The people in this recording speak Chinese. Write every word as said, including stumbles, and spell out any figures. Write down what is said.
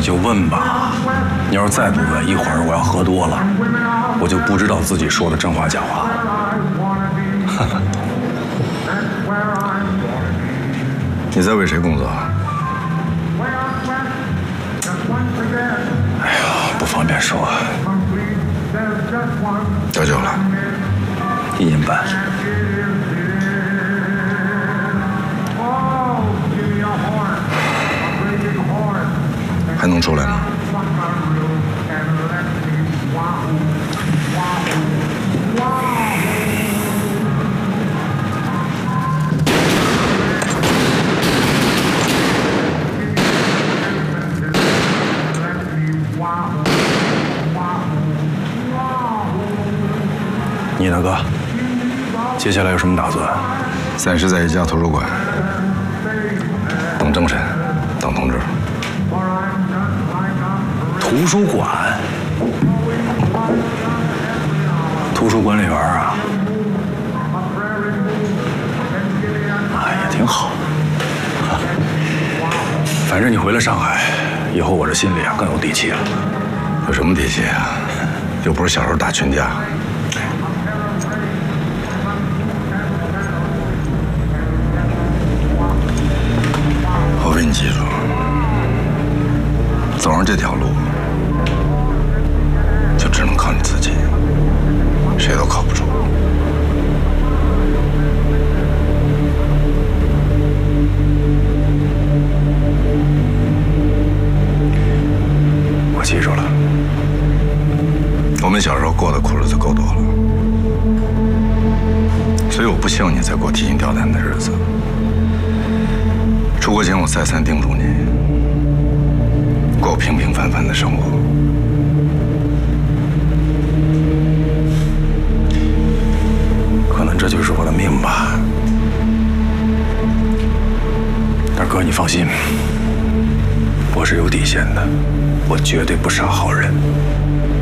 就问吧，你要是再不问，一会儿我要喝多了，我就不知道自己说的真话假话。 你在为谁工作？ 哎呀，不方便说。 多久了？ 一年半。 还能出来吗？ 你呢，哥？接下来有什么打算？ 暂时在一家图书馆等政审，等通知。 图书馆？图书管理员啊？哎呀，挺好。反正你回了上海，以后我这心里啊更有底气了。 有什么底气啊？又不是小时候打群架。我为你记住，走上这条路，就只能靠你自己，谁都靠不住。 我记住了。 我们小时候过的苦日子够多了，所以我不希望你再过提心吊胆的日子。出国前，我再三叮嘱你，过平平凡凡的生活。 可能这就是我的命吧。二哥，你放心，我是有底线的，我绝对不杀好人。